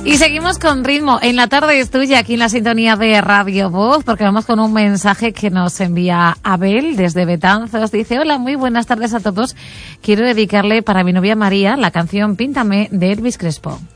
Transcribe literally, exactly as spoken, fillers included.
Y seguimos con ritmo. En la tarde es tuya, aquí en la sintonía de Radio Voz, porque vamos con un mensaje que nos envía Abel desde Betanzos. Dice: hola, muy buenas tardes a todos. Quiero dedicarle para mi novia María la canción Píntame de Elvis Crespo.